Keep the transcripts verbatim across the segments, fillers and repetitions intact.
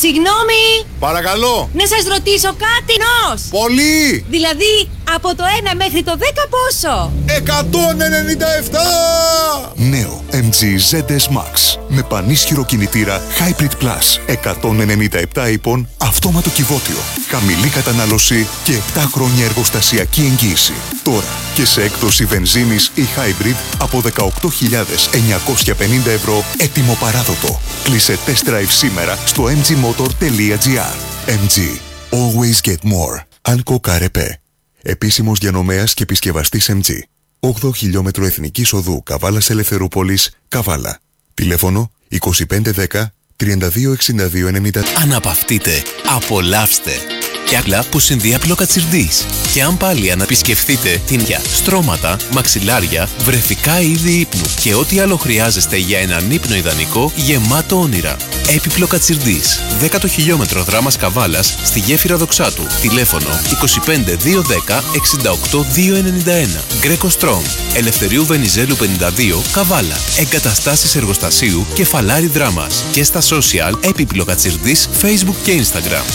Συγγνώμη! Παρακαλώ! Να σας ρωτήσω κάτι, νος! Πολύ! Δηλαδή, από το ένα μέχρι το δέκα πόσο? εκατόν ενενήντα επτά! Νέο εμ τζι ζετ ες Max με πανίσχυρο κινητήρα Hybrid Plus, εκατόν ενενήντα επτά ύπων, αυτόματο κυβότιο, χαμηλή κατανάλωση και επτά χρόνια εργοστασιακή εγγύηση. Τώρα και σε έκδοση βενζίνης ή Hybrid από δεκαοκτώ χιλιάδες εννιακόσια πενήντα ευρώ, έτοιμο παράδοτο. Κλείσε test drive σήμερα στο εμ τζι motor τελεία τζι άρ. εμ τζι. Always get more. Alco Carepé. Επίσημος διανομέας και επισκευαστής εμ τζι. όγδοο χιλιόμετρο Εθνικής Οδού Καβάλας Ελευθερούπολης, Καβάλα. Τηλέφωνο είκοσι πέντε δέκα τριάντα δύο εξήντα δύο ενενήντα. Αναπαυτείτε, απολαύστε. Κιάκλα που συνδύα πλοκατσιρδής. Και αν πάλι αναπισκεφτείτε την για στρώματα, μαξιλάρια, βρεφικά είδη ύπνου και ό,τι άλλο χρειάζεστε για έναν ύπνο ιδανικό γεμάτο όνειρα. Έπιπλο Κατσιρδής. δέκατο χιλιόμετρο δράμας Καβάλας στη γέφυρα Δοξάτου. Τηλέφωνο είκοσι πέντε δύο δέκα εξήντα οκτώ δύο ενενήντα ένα. Γκρέκο Στρόγκ. Ελευθερίου Βενιζέλου πενήντα δύο Καβάλα. Εγκαταστάσεις εργοστασίου Κεφαλάρι Δράμας. Και στα social Έπιπλο Κατσιρδής Facebook και Instagram.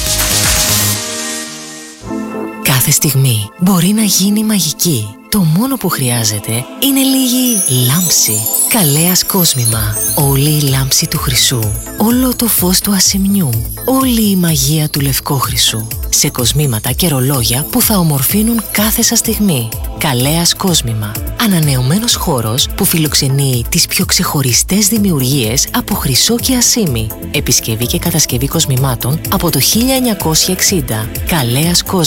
Κάθε στιγμή μπορεί να γίνει μαγική. Το μόνο που χρειάζεται είναι λίγη λάμψη. Καλέας κόσμημα. Όλη η λάμψη του χρυσού. Όλο το φως του ασημιού. Όλη η μαγεία του λευκό χρυσού. Σε κοσμήματα και ρολόγια που θα ομορφύνουν κάθε σας στιγμή. Καλέας κόσμημα. Ανανεωμένος χώρος που φιλοξενεί τις πιο ξεχωριστές δημιουργίες από χρυσό και ασήμι. Επισκευή και κατασκευή κοσμημάτων από το χίλια εννιακόσια εξήντα. Καλέας κόσμημα.